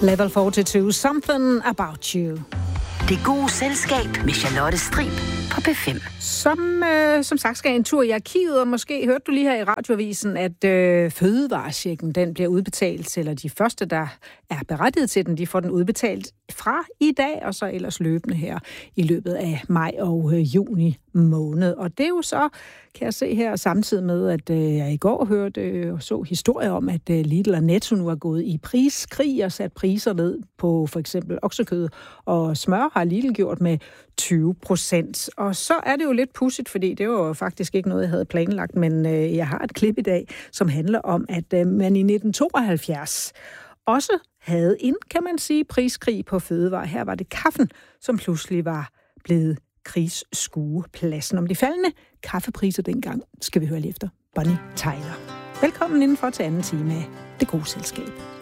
Level 42, Something About You. Det gode selskab med Charlotte Strib på P5. Som sagt skal jeg en tur i arkivet, og måske hørte du lige her i radioavisen, at fødevarechecken, den bliver udbetalt, eller de første, der er berettiget til den, de får den udbetalt fra i dag, og så ellers løbende her i løbet af maj og juni måned. Og det er jo så, kan jeg se her, samtidig med, at jeg i går hørte og så historier om, at Lidl og Netto nu er gået i priskrig og sat priser ned på for eksempel oksekød og smør, har Lidl gjort med 20%. Og så er det jo lidt pudsigt, fordi det var jo faktisk ikke noget, jeg havde planlagt, men jeg har et klip i dag, som handler om, at man i 1972 også havde en, kan man sige, priskrig på fødevarer. Her var det kaffen, som pludselig var blevet krigsskuepladsen. Om de faldende kaffepriser dengang skal vi høre lige efter Bonnie Tyler. Velkommen indenfor til anden time af Det Gode Selskab.